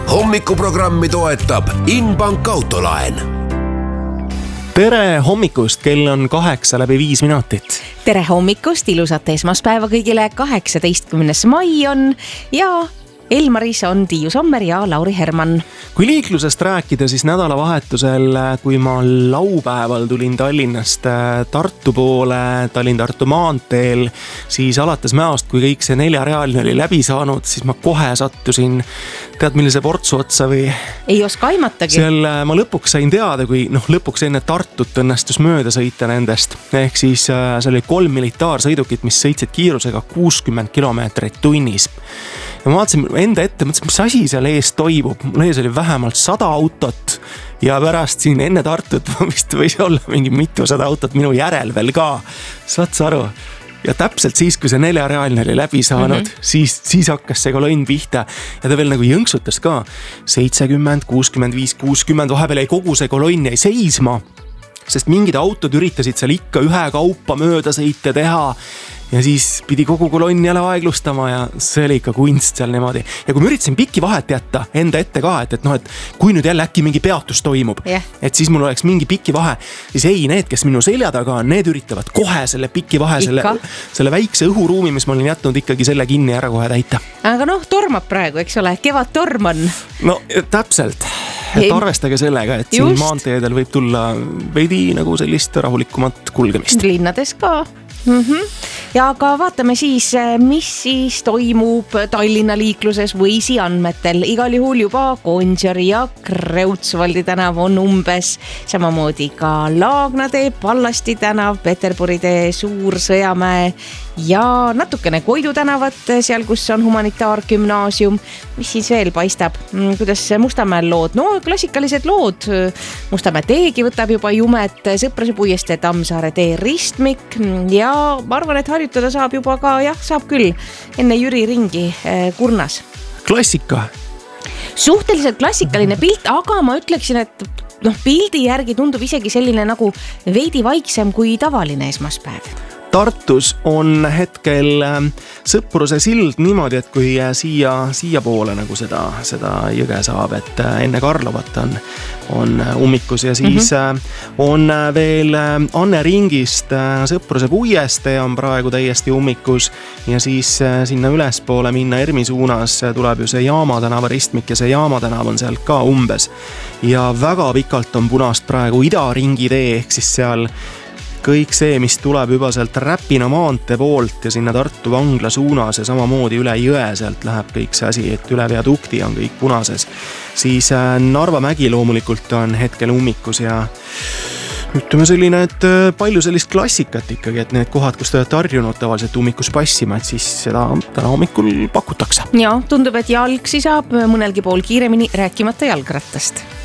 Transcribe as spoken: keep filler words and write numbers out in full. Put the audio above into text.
hommikuprogrammi toetab Inbank autolaen. Tere hommikust, kell on kaheksa läbi viis minutit. Tere hommikust, ilusat esmaspäeva kõigile, kaheksateistkümnes mai on ja Elmaris on Tiiu Sommer ja Lauri Herman. Kui liiklusest rääkida, siis nädalavahetusel, kui ma laupäeval tulin Tallinnast Tartu poole, Tallinn-Tartu maanteel, siis alates Mäost, kui kõik see neljarealine oli läbi saanud, siis ma kohe sattusin, tead millise portsu otsa või? Ei oska aimatagi. Seal ma lõpuks sain teada, kui noh, lõpuks enne Tartut õnnestus mööda sõita nendest. Ehk siis seal oli kolm militaarsõidukit, mis sõitsid kiirusega kuuskümmend kilomeetrit tunnis. Ja ma vaatasin enda ette, mõtlesin, mis asi seal ees toimub. Mul ees oli vähemalt sada autot ja pärast siin enne Tartut vist võis olla mingi mitusada autot minu järel veel ka. Saad sa aru? Ja täpselt siis, kui see neljarealine oli läbi saanud, mm-hmm. siis, siis hakkas see kolonn pihta ja ta veel nagu jõnksutas ka. seitsekümmend, kuuskümmend viis, kuuskümmend, vahepeal ei kogu see kolonn jäi seisma, sest mingid autod üritasid seal ikka ühe kaupa mööda sõita teha. Ja siis pidi kogu kolonn jälle aeglustama ja see oli ikka kunst seal niimoodi. Ja kui ma üritasin pikki vahet jätta enda ette ka, et, et noh, et kui nüüd jälle äkki mingi peatus toimub, yeah. et siis mul oleks mingi pikki vahe, siis ei, need, kes minu selja taga on, need üritavad kohe selle pikki vahe, selle, selle väikse õhuruumi, mis ma olin jätnud ikkagi selle kinni ära kohe täita. Aga noh, tormab praegu, eks ole, kevad torm on. No täpselt, et arvestage sellega, et siin Just. maanteedel võib tulla veidi nagu sellist rahulikumat kulgemist. Linnades ka. Mm-hmm. Ja aga vaatame siis, mis siis toimub Tallinna liikluses Võisi andmetel. Igal juhul juba Gonsiori ja Kreutzwaldi tänav on umbes, samamoodi ka Laagna tee, Pallasti tänav, Peterburi tee, Suur-Sõjamäe ja natukene Koidu tänavat, seal kus on humanitaargümnaasium. Mis siis veel paistab? Kuidas Mustamäel lood? No klassikalised lood. Mustamäe teegi võtab juba jumet, Sõprase puiestee, Tammsaare tee ristmik ja ma arvan, et harjutada saab juba ka, jah, saab küll enne Jüri ringi eh, Kurnas. Klassika. Suhteliselt klassikaline pilt, aga ma ütleksin, et noh, pildi järgi tundub isegi selline nagu veidi vaiksem kui tavaline esmaspäev. Tartus on hetkel Sõpruse sild niimoodi, et kui siia, siia poole nagu seda, seda jõge saab, et enne Karlovat on, on ummikus ja siis mm-hmm. on veel Anne ringist Sõpruse puiestee on praegu täiesti ummikus ja siis sinna ülespoole minna Ermi suunas tuleb ju see Jaama tänava ristmik ja see Jaama tänav on sealt ka umbes ja väga pikalt on punast praegu Ida ringi tee ehk siis seal kõik see, mis tuleb juba sealt Räpina maante poolt ja sinna Tartu vangla suunas ja samamoodi üle jõe sealt läheb kõik see asi, et üle viadukti on kõik punases. Siis Narva mägi loomulikult on hetkel ummikus ja ütleme selline, et palju sellist klassikat ikkagi, et need kohad, kus te olete harjunud tavaliselt ummikus passima, et siis seda täna hommikul pakutakse. Ja, tundub, et jalgsi saab mõnelgi pool kiiremini rääkimata jalgrattast.